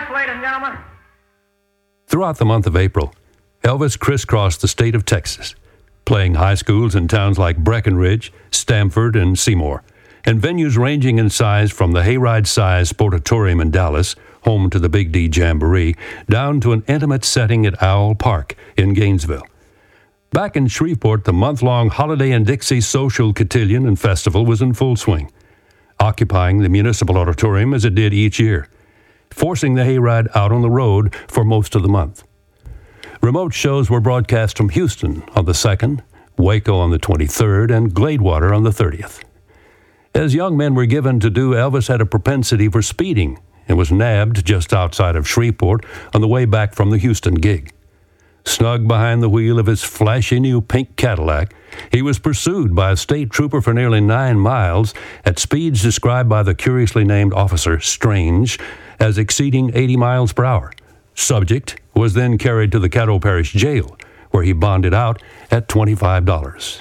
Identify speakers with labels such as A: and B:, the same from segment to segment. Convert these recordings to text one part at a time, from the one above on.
A: Yes, ladies and gentlemen.
B: Throughout the month of April, Elvis crisscrossed the state of Texas, playing high schools in towns like Breckenridge, Stamford, and Seymour, and venues ranging in size from the Hayride-sized Sportatorium in Dallas, home to the Big D Jamboree, down to an intimate setting at Owl Park in Gainesville. Back in Shreveport, the month-long Holiday in Dixie Social Cotillion and Festival was in full swing, occupying the Municipal Auditorium as it did each year, forcing the hayride out on the road for most of the month. Remote shows were broadcast from Houston on the 2nd, Waco on the 23rd, and Gladewater on the 30th. As young men were given to do, Elvis had a propensity for speeding and was nabbed just outside of Shreveport on the way back from the Houston gig. Snug behind the wheel of his flashy new pink Cadillac, he was pursued by a state trooper for nearly 9 miles at speeds described by the curiously named officer Strange as exceeding 80 miles per hour. Subject was then carried to the Caddo Parish Jail, where he bonded out at $25.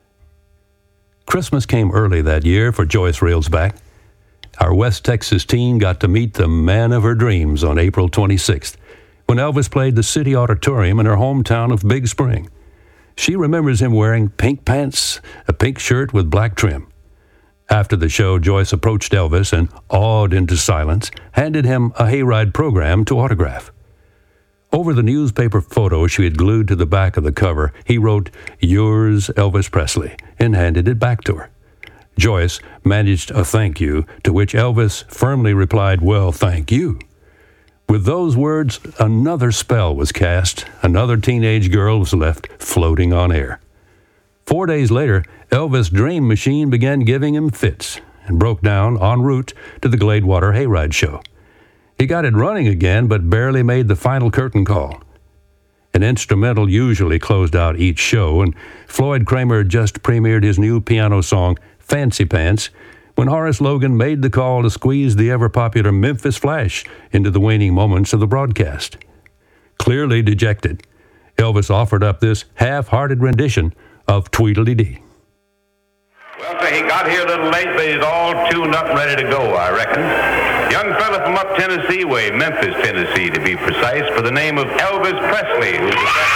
B: Christmas came early that year for Joyce Railsback. Our West Texas teen got to meet the man of her dreams on April 26th, when Elvis played the City Auditorium in her hometown of Big Spring. She remembers him wearing pink pants, a pink shirt with black trim. After the show, Joyce approached Elvis and, awed into silence, handed him a hayride program to autograph. Over the newspaper photo she had glued to the back of the cover, he wrote, "Yours, Elvis Presley," and handed it back to her. Joyce managed a thank you, to which Elvis firmly replied, "Well, thank you." With those words, another spell was cast. Another teenage girl was left floating on air. 4 days later, Elvis' dream machine began giving him fits and broke down en route to the Gladewater Hayride show. He got it running again, but barely made the final curtain call. An instrumental usually closed out each show, and Floyd Kramer just premiered his new piano song, Fancy Pants, when Horace Logan made the call to squeeze the ever-popular Memphis Flash into the waning moments of the broadcast. Clearly dejected, Elvis offered up this half-hearted rendition of Tweedledee.
C: Well, say, he got here a little late, but he's all tuned up and ready to go, I reckon. Young fella from up Tennessee way, Memphis, Tennessee, to be precise, for the name of Elvis Presley, who's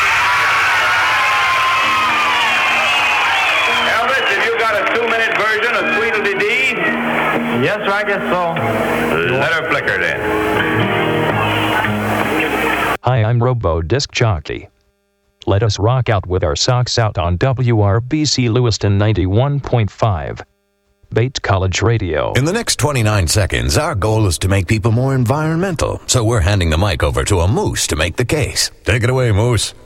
C: Elvis, have you got a 2-minute version of Tweedledee?
A: Yes, sir, I guess so.
C: Let her flicker then.
D: Hi, I'm Robo Disc Jockey. Let us rock out with our socks out on WRBC Lewiston 91.5. Bates College Radio.
E: In the next 29 seconds, our goal is to make people more environmental, so we're handing the mic over to a moose to make the case. Take it away, Moose.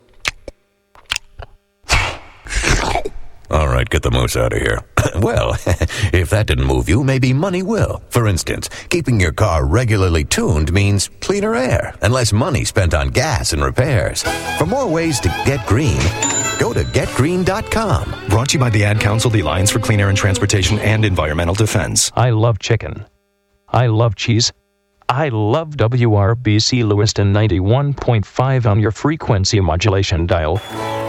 E: All right, get the moose out of here. Well, if that didn't move you, maybe money will. For instance, keeping your car regularly tuned means cleaner air and less money spent on gas and repairs. For more ways to get green, go to getgreen.com.
F: Brought to you by the Ad Council, the Alliance for Clean Air and Transportation, and Environmental Defense.
D: I love chicken. I love cheese. I love WRBC Lewiston 91.5 on your frequency modulation dial.